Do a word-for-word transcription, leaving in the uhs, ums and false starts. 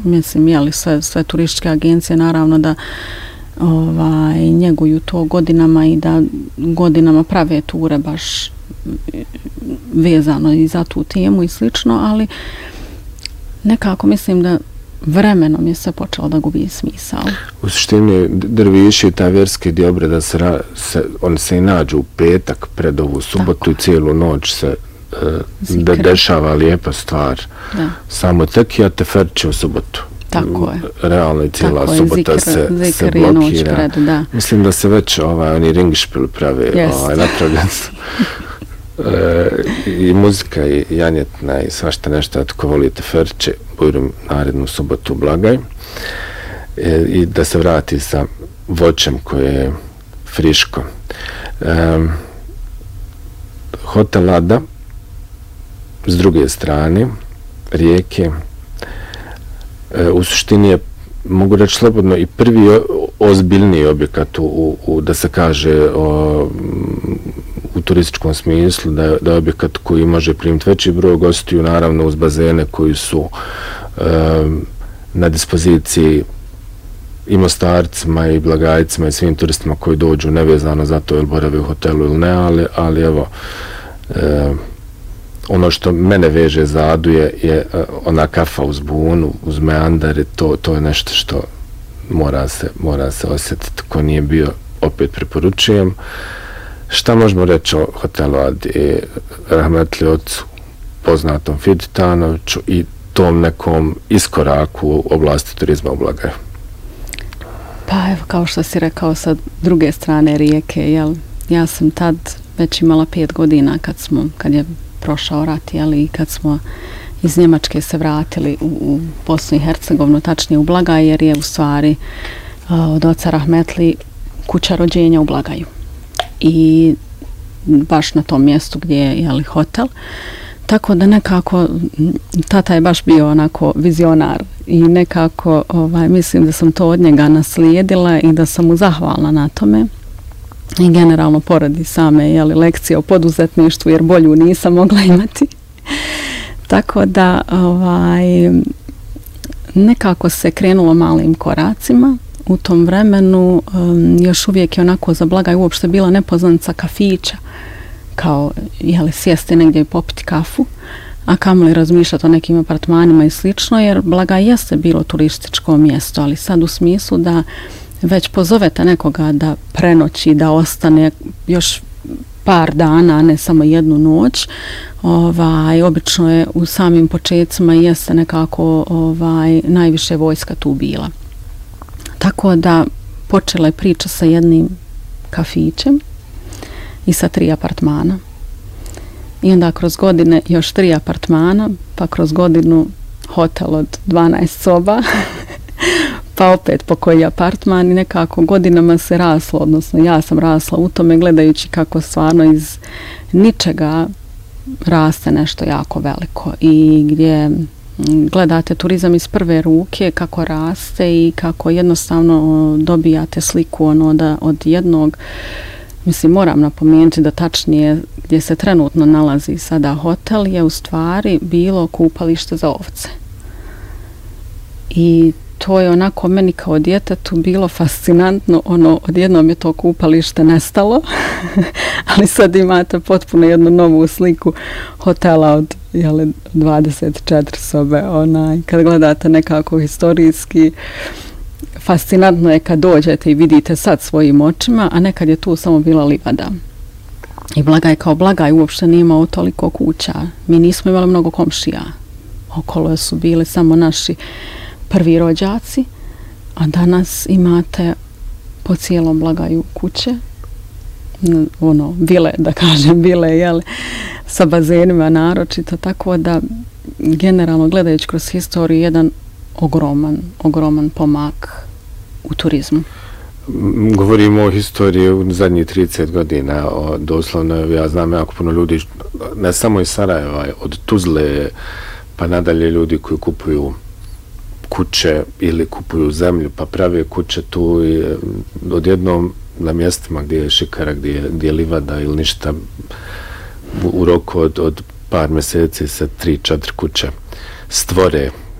mislim, jeli, sve, sve turističke agencije naravno da ovaj, njeguju to godinama i da godinama prave ture baš vezano i za tu temu i slično, ali nekako mislim da vremenom je sve počelo da gubi smisao. U suštini derviši i ta vjerski dio obreda se, se, oni se i nađu u petak pred ovu subotu. Tako. I cijelu noć se da dešava lijepa stvar. Da. Samo tekija teferče u subotu. Tako je. Realno i cijela Tako subota je, zikr, se, zikr se blokira. Pred, da. Mislim da se već ovaj, oni ringšpil prave Yes. ovaj, napravljen su. E, i muzika i janjetna i svašta nešto, tko voli teferče, bujrum narednu subotu blagaj. E, I da se vrati sa voćem koje je friško. E, Hotel Ada s druge strane rijeke e, u suštini je, mogu reći slobodno, i prvi o, ozbiljniji objekat u, u, da se kaže o, u turističkom smislu, da je, da je objekat koji može primiti veći broj gostiju, naravno uz bazene koji su e, na dispoziciji i mostarcima i blagajcima i svim turistima koji dođu nevezano za to ili borave u hotelu ili ne, ali, ali evo e, ono što mene veže za Adu je, je ona kafa uz bunu, uz meandare, to, to je nešto što mora se, mora se osjetiti. Ko nije bio, opet preporučujem. Šta možemo reći o hotelu Adi? Rahmetli ocu, poznatom Fidi Tanoviću i tom nekom iskoraku u oblasti turizma u Blagaju? Pa evo, kao što si rekao, sa druge strane rijeke, jel? Ja sam tad već imala pet godina kad smo, kad je prošao rat, jeli, i kad smo iz Njemačke se vratili u, u Bosnu i Hercegovinu, tačnije u Blagaj, jer je u stvari a, od oca Rahmetli kuća rođenja u Blagaju. I baš na tom mjestu gdje je, jeli, hotel. Tako da nekako, tata je baš bio onako vizionar i nekako ovaj, mislim da sam to od njega naslijedila i da sam mu zahvalna na tome. I generalno poradi same, jeli, lekcije o poduzetništvu, jer bolju nisam mogla imati. Tako da ovaj, nekako se krenulo malim koracima. U tom vremenu um, još uvijek je onako za Blagaj uopšte bila nepoznanica kafića, kao, jeli, sjesti negdje i popiti kafu, a kamoli razmišljati o nekim apartmanima i slično, jer Blagaj jeste bilo turističko mjesto, ali sad u smislu da već pozovete nekoga da prenoći, da ostane još par dana, a ne samo jednu noć. Ovaj, obično je u samim početcima jeste nekako ovaj, najviše vojska tu bila. Tako da počela je priča sa jednim kafićem i sa tri apartmana. I onda kroz godine još tri apartmana, pa kroz godinu hotel od dvanaest soba, pa opet po koji apartman i nekako godinama se raslo, odnosno ja sam rasla u tome gledajući kako stvarno iz ničega raste nešto jako veliko i gdje gledate turizam iz prve ruke kako raste i kako jednostavno dobijate sliku ono da od jednog, mislim, moram napomenuti da tačnije gdje se trenutno nalazi sada hotel je u stvari bilo kupalište za ovce. I to je onako meni kao djetetu bilo fascinantno, ono, odjednom je to kupalište nestalo, ali sad imate potpuno jednu novu sliku hotela od, jele, dvadeset četiri sobe, onaj, kad gledate nekako historijski, fascinantno je kad dođete i vidite sad svojim očima, a nekad je tu samo bila livada. I Blagaj kao Blagaj uopšte nije imao toliko kuća. Mi nismo imali mnogo komšija. Okolo su bili samo naši prvi rođaci, a danas imate po cijelom Blagaju kuće, ono, vile, da kažem, vile, jel, sa bazenima naročito, tako da generalno gledajući kroz historiju jedan ogroman, ogroman pomak u turizmu. Govorimo o historiji u zadnjih trideset godina, o, doslovno, ja znam jako puno ljudi, ne samo iz Sarajeva, od Tuzle, pa nadalje ljudi koji kupuju kuće ili kupuju zemlju pa prave kuće tu i odjednom na mjestima gdje je šikara, gdje je, gdje je livada ili ništa, u, u roku od, od par mjeseci se tri, četiri kuće stvore